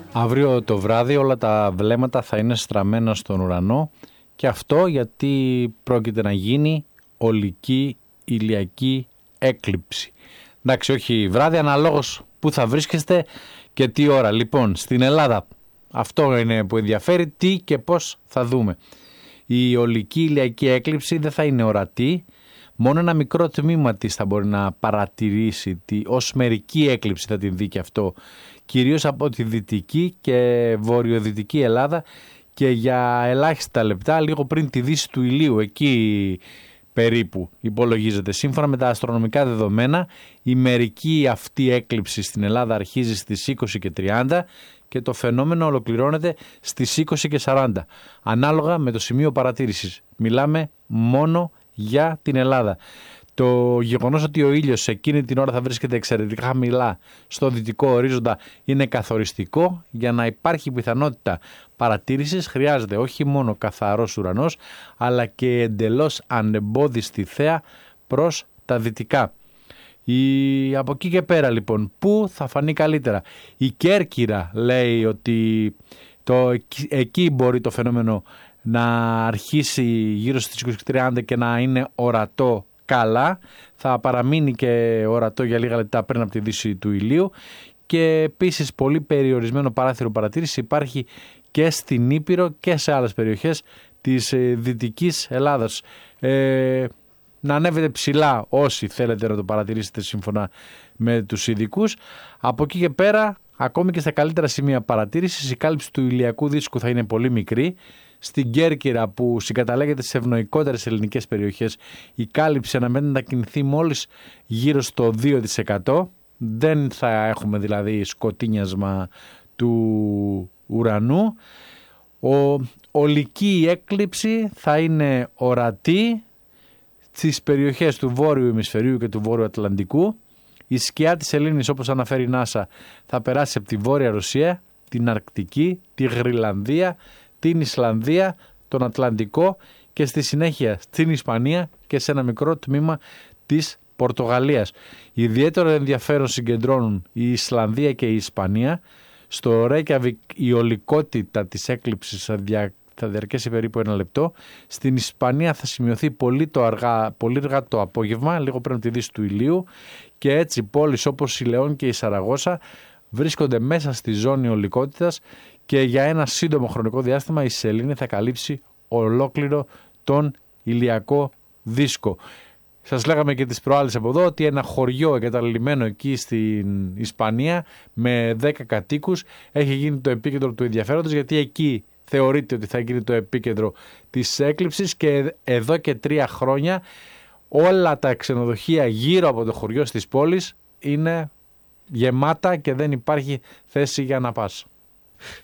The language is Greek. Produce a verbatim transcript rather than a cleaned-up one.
Αύριο το βράδυ όλα τα βλέμματα θα είναι στραμμένα στον ουρανό και αυτό γιατί πρόκειται να γίνει ολική ηλιακή έκλειψη. Εντάξει, όχι βράδυ, αναλόγως που θα βρίσκεστε και τι ώρα. Λοιπόν, στην Ελλάδα αυτό είναι που ενδιαφέρει, τι και πώς θα δούμε. Η ολική ηλιακή έκλειψη δεν θα είναι ορατή, μόνο ένα μικρό τμήμα της θα μπορεί να παρατηρήσει, τη, ως μερική έκλειψη θα την δει και αυτό, κυρίως από τη δυτική και βορειοδυτική Ελλάδα και για ελάχιστα λεπτά, λίγο πριν τη δύση του ηλίου, εκεί περίπου υπολογίζεται. Σύμφωνα με τα αστρονομικά δεδομένα, η μερική αυτή έκλειψη στην Ελλάδα αρχίζει στις είκοσι και τριάντα και το φαινόμενο ολοκληρώνεται στις είκοσι και σαράντα, ανάλογα με το σημείο παρατήρησης. Μιλάμε μόνο για την Ελλάδα. Το γεγονός ότι ο ήλιος εκείνη την ώρα θα βρίσκεται εξαιρετικά χαμηλά στο δυτικό ορίζοντα είναι καθοριστικό. Για να υπάρχει πιθανότητα παρατήρησης χρειάζεται όχι μόνο καθαρός ουρανός, αλλά και εντελώς ανεμπόδιστη θέα προς τα δυτικά. Η... Από εκεί και πέρα λοιπόν, πού θα φανεί καλύτερα? Η Κέρκυρα λέει ότι το... εκεί μπορεί το φαινόμενο να αρχίσει γύρω στις είκοσι και τριάντα και να είναι ορατό καλά. Θα παραμείνει και ορατό για λίγα λεπτά πριν από τη δύση του ηλίου και επίσης πολύ περιορισμένο παράθυρο παρατήρησης υπάρχει και στην Ήπειρο και σε άλλες περιοχές της Δυτικής Ελλάδας. Ε, να ανέβετε ψηλά όσοι θέλετε να το παρατηρήσετε σύμφωνα με τους ειδικούς. Από εκεί και πέρα, ακόμη και στα καλύτερα σημεία παρατήρησης, η κάλυψη του ηλιακού δίσκου θα είναι πολύ μικρή. Στην Κέρκυρα, που συγκαταλέγεται στις ευνοϊκότερες ελληνικές περιοχές, η κάλυψη αναμένεται να κινηθεί μόλις γύρω στο δύο τοις εκατό. Δεν θα έχουμε δηλαδή σκοτίνιασμα του ουρανού. Ο, ολική έκλειψη θα είναι ορατή στις περιοχές του Βόρειου Ημισφαιρίου και του Βόρειου Ατλαντικού. Η σκιά της σελήνης, όπως αναφέρει η NASA, θα περάσει από τη Βόρεια Ρωσία, την Αρκτική, τη Γροιλανδία, την Ισλανδία, τον Ατλαντικό και στη συνέχεια στην Ισπανία και σε ένα μικρό τμήμα της Πορτογαλίας. Ιδιαίτερο ενδιαφέρον συγκεντρώνουν η Ισλανδία και η Ισπανία. Στο Ρέικιαβικ η ολικότητα της έκλειψης θα, δια, θα διαρκέσει περίπου ένα λεπτό. Στην Ισπανία θα σημειωθεί πολύ, το αργά, πολύ αργά το απόγευμα, λίγο πριν από τη δύση του ηλίου, και έτσι πόλεις όπως η Λεόν και η Σαραγώσα βρίσκονται μέσα στη ζώνη ολικότητας και για ένα σύντομο χρονικό διάστημα η σελήνη θα καλύψει ολόκληρο τον ηλιακό δίσκο. Σας λέγαμε και τις προάλλες από εδώ ότι ένα χωριό εγκαταλειμμένο εκεί στην Ισπανία με δέκα κατοίκους έχει γίνει το επίκεντρο του ενδιαφέροντος, γιατί εκεί θεωρείται ότι θα γίνει το επίκεντρο της έκλειψης και εδώ και τρία χρόνια όλα τα ξενοδοχεία γύρω από το χωριό στις πόλεις είναι γεμάτα και δεν υπάρχει θέση για να πας.